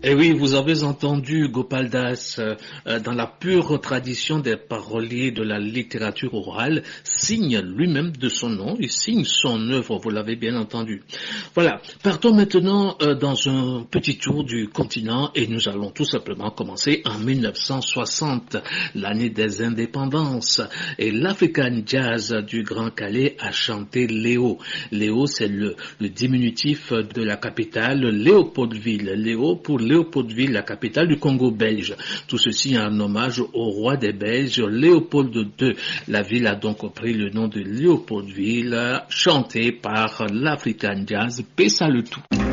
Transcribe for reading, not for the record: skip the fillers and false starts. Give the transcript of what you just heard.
Et oui, vous avez entendu Gopal Das, dans la pure tradition des paroliers de la littérature orale, signe lui-même de son nom, il signe son œuvre, vous l'avez bien entendu. Voilà, partons maintenant dans un petit tour du continent et nous allons tout simplement commencer en 1960, l'année des indépendances. Et l'African Jazz du Grand Calais a chanté Léo. Léo, c'est le diminutif de la capitale Léopoldville. Léo pour Léopoldville, la capitale du Congo belge. Tout ceci en hommage au roi des Belges, Léopold II. La ville a donc pris le nom de Léopoldville, chanté par l'African Jazz. Pessa le tout.